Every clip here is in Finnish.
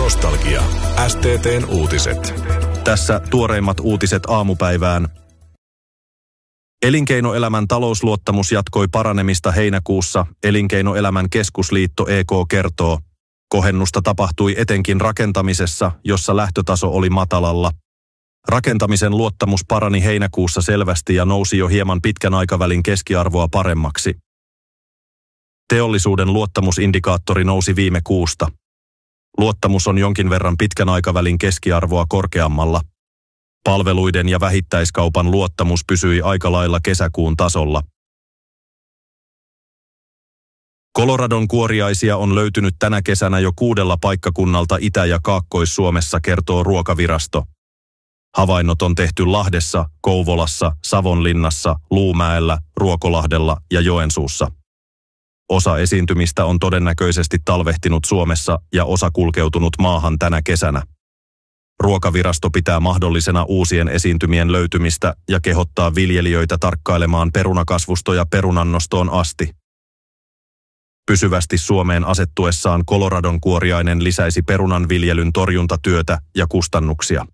Nostalgia. STT:n uutiset. Tässä tuoreimmat uutiset aamupäivään. Elinkeinoelämän talousluottamus jatkoi paranemista heinäkuussa. Elinkeinoelämän keskusliitto EK kertoo. Kohennusta tapahtui etenkin rakentamisessa, jossa lähtötaso oli matalalla. Rakentamisen luottamus parani heinäkuussa selvästi ja nousi jo hieman pitkän aikavälin keskiarvoa paremmaksi. Teollisuuden luottamusindikaattori nousi viime kuusta. Luottamus on jonkin verran pitkän aikavälin keskiarvoa korkeammalla. Palveluiden ja vähittäiskaupan luottamus pysyi aika lailla kesäkuun tasolla. Coloradon kuoriaisia on löytynyt tänä kesänä jo 6 paikkakunnalta Itä- ja Kaakkois-Suomessa, kertoo Ruokavirasto. Havainnot on tehty Lahdessa, Kouvolassa, Savonlinnassa, Luumäellä, Ruokolahdella ja Joensuussa. Osa esiintymistä on todennäköisesti talvehtinut Suomessa ja osa kulkeutunut maahan tänä kesänä. Ruokavirasto pitää mahdollisena uusien esiintymien löytymistä ja kehottaa viljelijöitä tarkkailemaan perunakasvustoja perunannostoon asti. Pysyvästi Suomeen asettuessaan Coloradon kuoriainen lisäisi perunanviljelyn torjuntatyötä ja kustannuksia.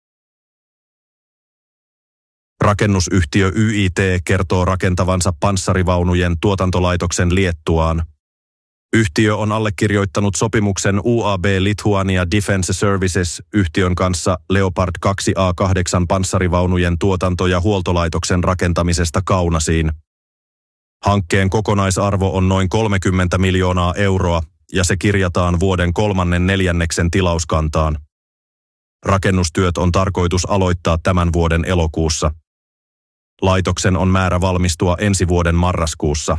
Rakennusyhtiö YIT kertoo rakentavansa panssarivaunujen tuotantolaitoksen Liettuaan. Yhtiö on allekirjoittanut sopimuksen UAB Lithuania Defence Services -yhtiön kanssa Leopard 2A8 panssarivaunujen tuotanto- ja huoltolaitoksen rakentamisesta Kaunasiin. Hankkeen kokonaisarvo on noin 30 miljoonaa euroa ja se kirjataan vuoden 3. neljänneksen tilauskantaan. Rakennustyöt on tarkoitus aloittaa tämän vuoden elokuussa. Laitoksen on määrä valmistua ensi vuoden marraskuussa.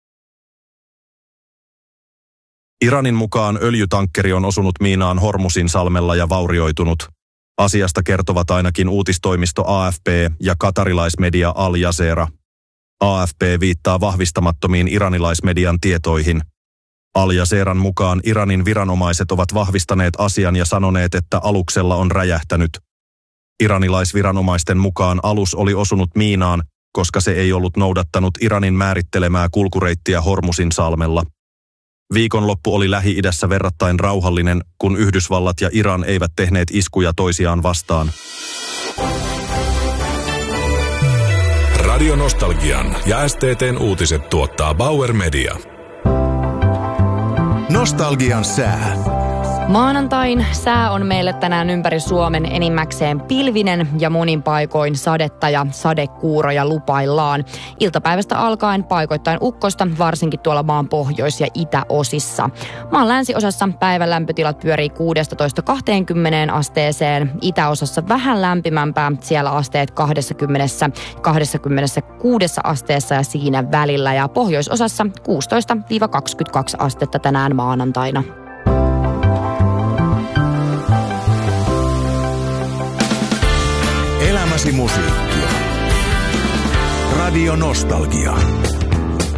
Iranin mukaan öljytankkeri on osunut miinaan Hormuzinsalmella ja vaurioitunut. Asiasta kertovat ainakin uutistoimisto AFP ja katarilaismedia Al Jazeera. AFP viittaa vahvistamattomiin iranilaismedian tietoihin. Al Jazeeran mukaan Iranin viranomaiset ovat vahvistaneet asian ja sanoneet, että aluksella on räjähtänyt. Iranilaisviranomaisten mukaan alus oli osunut miinaan, koska se ei ollut noudattanut Iranin määrittelemää kulkureittiä Hormuzinsalmella. Viikonloppu oli Lähi-idässä verrattain rauhallinen, kun Yhdysvallat ja Iran eivät tehneet iskuja toisiaan vastaan. Radio Nostalgian ja STT:n uutiset tuottaa Bauer Media. Nostalgian sää. Maanantain sää on meille tänään ympäri Suomen enimmäkseen pilvinen ja monin paikoin sadetta ja sadekuuroja lupaillaan. Iltapäivästä alkaen paikoittain ukkosta, varsinkin tuolla maan pohjois- ja itäosissa. Maan länsiosassa päivän lämpötilat pyörii 16-20 asteeseen. Itäosassa vähän lämpimämpää, siellä asteet 20-26 asteessa ja siinä välillä. Ja pohjoisosassa 16-22 astetta tänään maanantaina. Elämäsi musiikkia. Radio Nostalgia.